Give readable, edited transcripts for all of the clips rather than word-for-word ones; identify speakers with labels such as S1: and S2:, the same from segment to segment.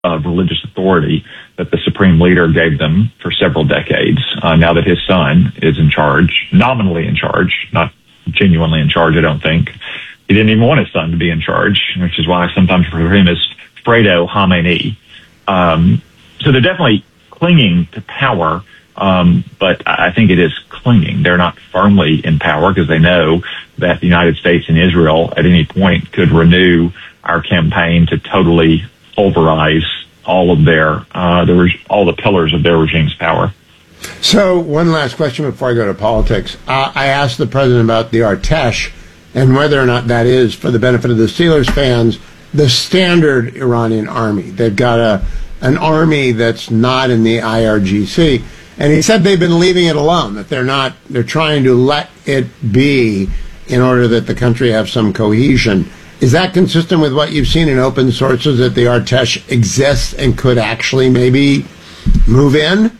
S1: of religious authority that the supreme leader gave them for several decades. Now that his son is in charge, nominally in charge, not genuinely in charge, I don't think. He didn't even want his son to be in charge, which is why I sometimes refer to him as Fredo Khamenei. So they're definitely clinging to power, but I think it is clinging. They're not firmly in power because they know that the United States and Israel at any point could renew our campaign to totally pulverize all of their all the pillars of their regime's power.
S2: So one last question before I go to politics. I asked the president about the Artesh and whether or not that is, for the benefit of the Steelers fans, the standard Iranian army. They've got an army that's not in the IRGC. And he said they've been leaving it alone, that they're trying to let it be in order that the country have some cohesion. Is that consistent with what you've seen in open sources, that the Artesh exists and could actually maybe move in?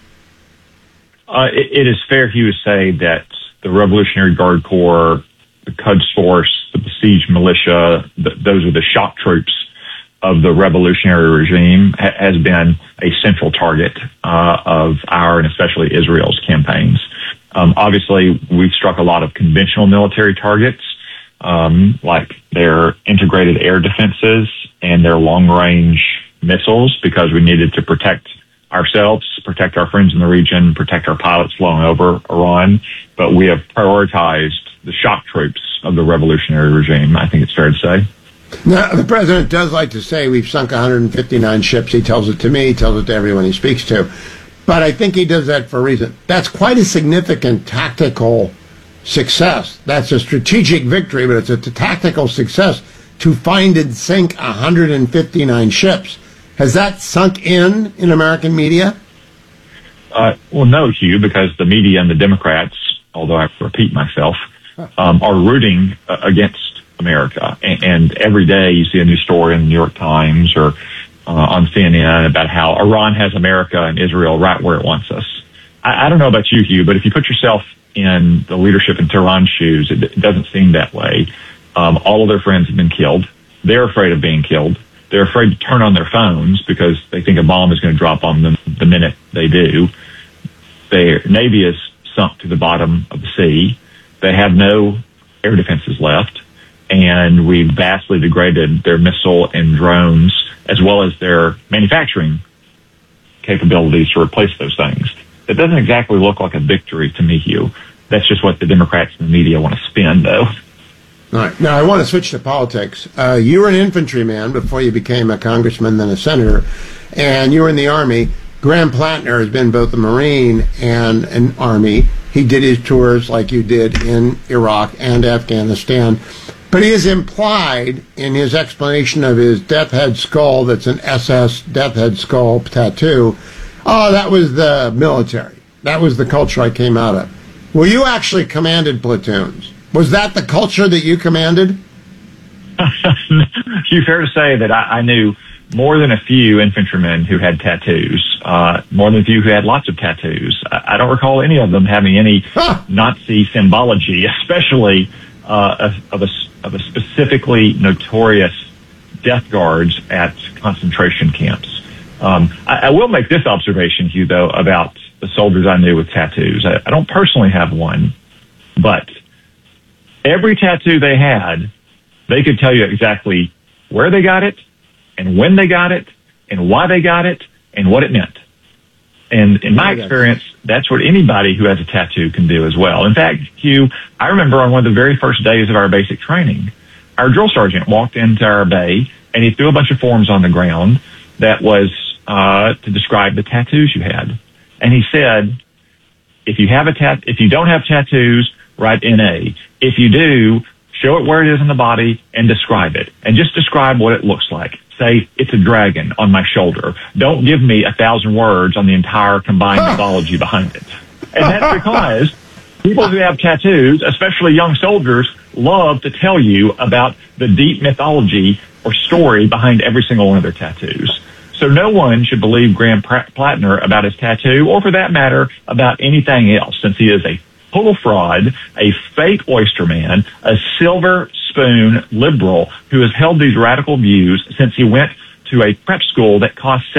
S1: It is fair, Hugh, to say that the Revolutionary Guard Corps, the Quds Force, the besieged militia, those are the shock troops of the revolutionary regime, has been a central target of our and especially Israel's campaigns. Obviously, we've struck a lot of conventional military targets, like their integrated air defenses and their long-range missiles, because we needed to protect ourselves, protect our friends in the region, protect our pilots flying over Iran. But we have prioritized the shock troops of the revolutionary regime, I think it's fair to say.
S2: Now, the president does like to say we've sunk 159 ships. He tells it to me, he tells it to everyone he speaks to. But I think he does that for a reason. That's quite a significant tactical success. That's a strategic victory, but it's a tactical success to find and sink 159 ships. Has that sunk in American media?
S1: Well, no, Hugh, because the media and the Democrats, although I have to repeat myself, are rooting against America. And every day you see a new story in the New York Times or on CNN about how Iran has America and Israel right where it wants us. I don't know about you, Hugh, but if you put yourself in the leadership in Tehran's shoes, it doesn't seem that way. All of their friends have been killed. They're afraid of being killed. They're afraid to turn on their phones because they think a bomb is going to drop on them the minute they do. Their navy is sunk to the bottom of the sea. They have no air defenses left, and we've vastly degraded their missile and drones as well as their manufacturing capabilities to replace those things. It doesn't exactly look like a victory to me, Hugh. That's just what the Democrats and the media want to spin, though.
S2: All right. Now, I want to switch to politics. You were an infantryman before you became a congressman, then a senator, and you were in the Army. Graham Plattner has been both a Marine and an Army. He did his tours like you did in Iraq and Afghanistan. But he has implied in his explanation of his death head skull, that's an SS death head skull tattoo, oh, that was the military. That was the culture I came out of. Well, you actually commanded platoons. Was that the culture that you commanded?
S1: It's fair to say that I knew more than a few infantrymen who had tattoos, more than a few who had lots of tattoos. I don't recall any of them having any Nazi symbology, especially of a specifically notorious death guards at concentration camps. I will make this observation, Hugh, though, about the soldiers I knew with tattoos. I don't personally have one, but every tattoo they had, they could tell you exactly where they got it and when they got it and why they got it and what it meant. And in my experience, that's what anybody who has a tattoo can do as well. In fact, Hugh, I remember on one of the very first days of our basic training, our drill sergeant walked into our bay and he threw a bunch of forms on the ground that was to describe the tattoos you had. And he said, if you don't have tattoos, write NA. If you do, show it where it is in the body and describe it. And just describe what it looks like. Say, it's a dragon on my shoulder. Don't give me 1,000 words on the entire combined mythology behind it. And that's because people who have tattoos, especially young soldiers, love to tell you about the deep mythology or story behind every single one of their tattoos. So no one should believe Graham Plattner about his tattoo, or for that matter, about anything else, since he is a total fraud, a fake oyster man, a silver spoon liberal who has held these radical views since he went to a prep school that costs